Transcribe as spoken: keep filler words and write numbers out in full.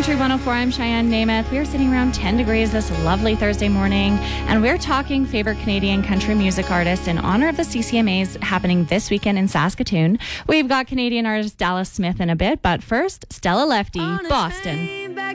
Country one oh four, I'm Cheyenne Namath. We're sitting around ten degrees this lovely Thursday morning, and we're talking favorite Canadian country music artists in honor of the C C M As happening this weekend in Saskatoon. We've got Canadian artist Dallas Smith in a bit, but first, Stella Lefty, Boston.